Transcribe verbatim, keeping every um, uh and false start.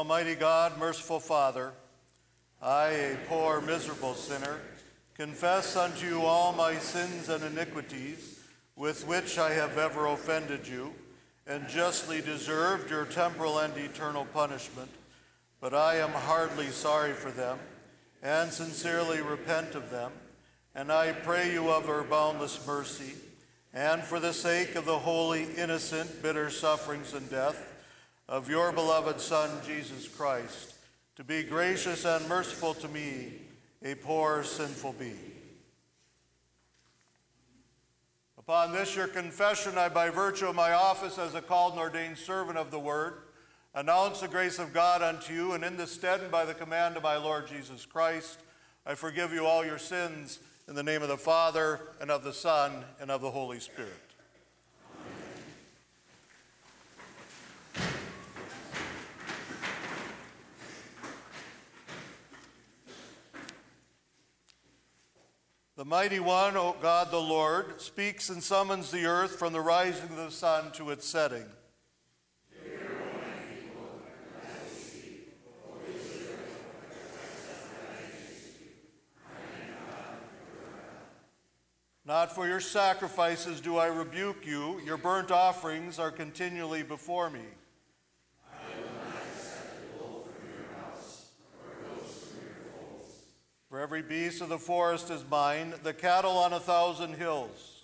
Almighty God, merciful Father, I, a poor, miserable sinner, confess unto you all my sins and iniquities with which I have ever offended you, and justly deserved your temporal and eternal punishment. But I am heartily sorry for them, and sincerely repent of them, and I pray you of your boundless mercy, and for the sake of the holy, innocent, bitter sufferings and death of your beloved Son, Jesus Christ, to be gracious and merciful to me, a poor, sinful being. Upon this your confession, I, by virtue of my office as a called and ordained servant of the Word, announce the grace of God unto you, and in this stead and by the command of my Lord Jesus Christ, I forgive you all your sins in the name of the Father, and of the Son, and of the Holy Spirit. The Mighty One, O God the Lord, speaks and summons the earth from the rising of the sun to its setting. Not for your sacrifices do I rebuke you. Your burnt offerings are continually before me. I will not accept a bull from your house, or goats from your folds. For every beast of the forest is mine, the cattle on a thousand hills.